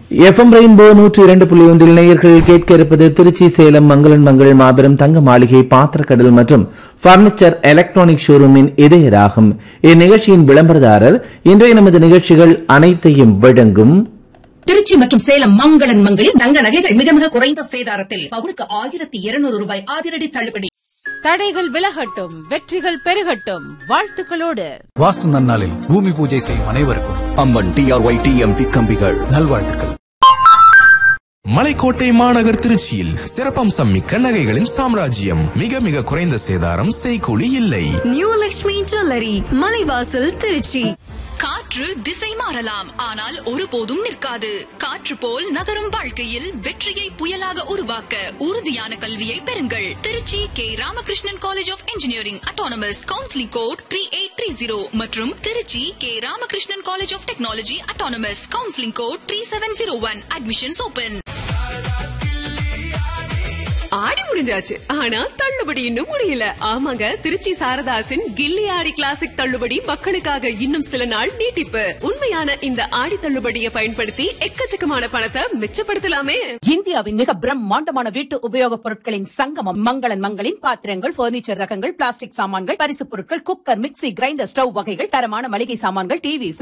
FM rainbow 102.1 நேயர்கள் கேட்க இருப்பது திருச்சி சேலம் மங்களன் மங்கள் மாபெரும் தங்க மாளிகை பாத்திரக்கடல் மற்றும் பர்னிச்சர் எலக்ட்ரானிக் ஷோரூமின் இதய ராகம். இந்நிகழ்ச்சியின் விளம்பரதாரர். இன்றைய நமது நிகழ்ச்சிகள் அனைத்தையும் வழங்கும் திருச்சி மற்றும் சேலம் மங்களன் மங்களில் தங்க நகைகள் மிக மிக குறைந்த சேதாரத்தில் பவுனுக்கு 1200 ரூபாய் அதிரடி தள்ளுபடி. தடைகள் விலகட்டும், வெற்றிகள் பெருகட்டும். வாழ்த்துக்களோடு வாஸ்து நன்னாளில் பூமி பூஜை செய்யும் அனைவருக்கும் அம்மன் டிஆர்ஒய் டிஎம்டி கம்பிகள் நல்வாழ்த்துக்கள். மலைக்கோட்டை மாநகர் திருச்சியில் சிறப்பம்சம் மிக்க நகைகளின் சாம்ராஜ்யம். மிக மிக குறைந்த சேதாரம், செய்கூலி இல்லை. New Lakshmi jewellery, Malaivasal, Trichy. காற்று திசை மாறலாம், ஆனால் ஒருபோதும் நிற்காது. காற்று போல் நகரும் வாழ்க்கையில் வெற்றியை புயலாக உருவாக்க உறுதியான கல்வியை பெறுங்கள். Trichy K Ramakrishnan college of engineering autonomous, counselling code 3830 மற்றும் Trichy K Ramakrishnan college of technology autonomous, counselling code 3701. Admissions open. ஆடி முடிஞ்சாச்சு, ஆனா தள்ளுபடி இன்னும் முடியல. ஆமாங்க, திருச்சி சாரதாசின் கில்லி ஆடி கிளாசிக் தள்ளுபடி மக்களுக்காக இன்னும் சில நாள் நீட்டிப்பு. உண்மையான இந்த ஆடி தள்ளுபடியை பயன்படுத்தி எக்கச்சக்கமான பணத்தை மிச்சப்படுத்தலாமே. இந்தியாவின் மிக பிரம்மாண்டமான வீட்டு உபயோகப் பொருட்களின் சங்கமம் மங்களன் மங்களின் பாத்திரங்கள், பர்னிச்சர் ரகங்கள், பிளாஸ்டிக் சாமான்கள், பரிசு பொருட்கள், குக்கர், மிக்ஸி, கிரைண்டர், ஸ்டவ் வகைகள், தரமான மளிகை சாமான்கள், டிவி,